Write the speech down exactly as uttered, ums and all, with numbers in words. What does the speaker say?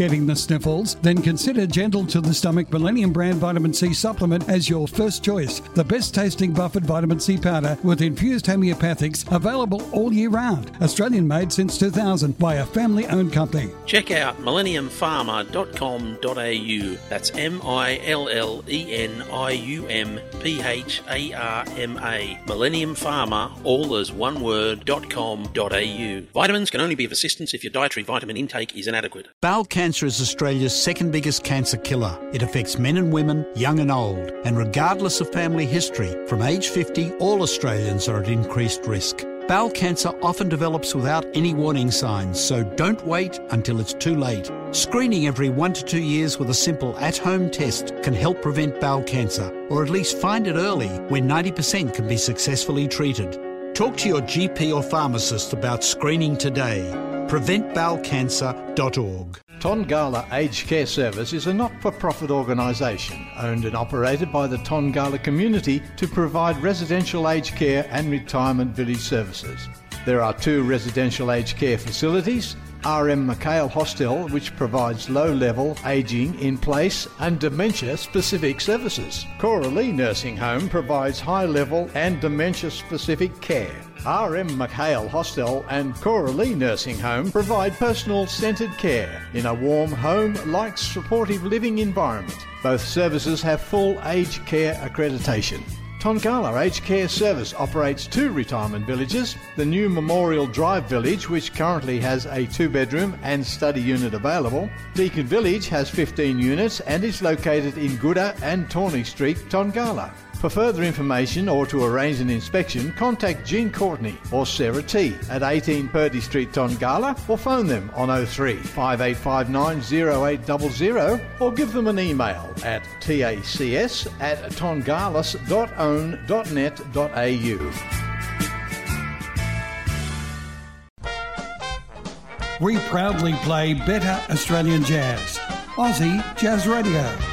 Getting the sniffles? Then consider Gentle to the Stomach Millennium Brand Vitamin C Supplement as your first choice. The best tasting buffered vitamin C powder with infused homeopathics, available all year round. Australian made since two thousand by a family owned company. Check out millennium pharma dot com dot a u. That's M I L L E N I U M P H A R M A. Millennium Pharma, all as one word, dot com dot a u. Vitamins can only be of assistance if your dietary vitamin intake is inadequate. Bowel cancer is Australia's second biggest cancer killer. It affects men and women, young and old, and regardless of family history, from age fifty, all Australians are at increased risk. Bowel cancer often develops without any warning signs, so don't wait until it's too late. Screening every one to two years with a simple at-home test can help prevent bowel cancer, or at least find it early when ninety percent can be successfully treated. Talk to your G P or pharmacist about screening today. prevent bowel cancer dot org. Tongala Aged Care Service is a not-for-profit organisation owned and operated by the Tongala community to provide residential aged care and retirement village services. There are two residential aged care facilities, R M McHale Hostel, which provides low-level, ageing, in-place and dementia-specific services. Coralie Nursing Home provides high-level and dementia-specific care. R M McHale Hostel and Coralie Nursing Home provide personal-centred care in a warm home-like supportive living environment. Both services have full aged care accreditation. Tongala Aged Care Service operates two retirement villages, the new Memorial Drive Village, which currently has a two-bedroom and study unit available. Deacon Village has fifteen units and is located in Gooda and Tawny Street, Tongala. For further information or to arrange an inspection, contact Jean Courtney or Sarah T at eighteen Purdy Street, Tongala, or phone them on oh three, five eight five nine, oh eight zero zero or give them an email at tacs at tongalis dot own dot net dot a u. We proudly play better Australian jazz. Aussie Jazz Radio.